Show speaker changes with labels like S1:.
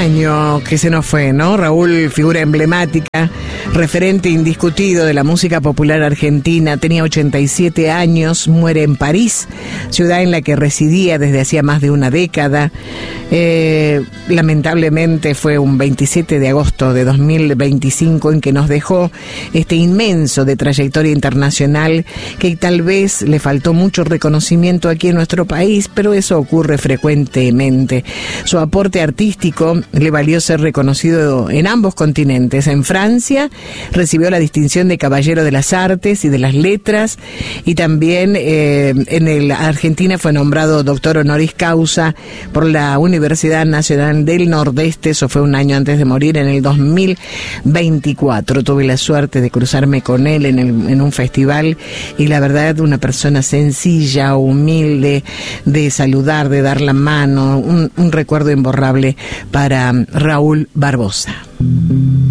S1: año que se nos fue, ¿no? Raúl, figura emblemática, referente indiscutido de la música popular argentina, tenía 87 años, muere en París, ciudad en la que residía desde hacía más de una década. Lamentablemente fue un 27 de agosto de 2025 en que nos dejó este inmenso de trayectoria internacional, que tal vez le faltó mucho reconocimiento aquí en nuestro país, pero eso ocurre frecuentemente. Su aporte artístico le valió ser reconocido en ambos continentes. En Francia recibió la distinción de Caballero de las Artes y de las Letras, y también en Argentina fue nombrado doctor honoris causa por la Universidad Nacional del Nordeste. Eso fue un año antes de morir, en el 2024. Tuve la suerte de cruzarme con él en un festival, y la verdad, una persona sencilla, humilde, de saludar, de dar la mano, un recuerdo imborrable para Raúl Barbosa.